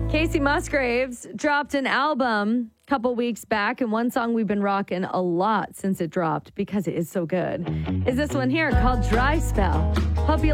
Casey Musgraves dropped an album a couple weeks back, and one song we've been rocking a lot since it dropped because it is so good is this one here called Dry Spell. Hope you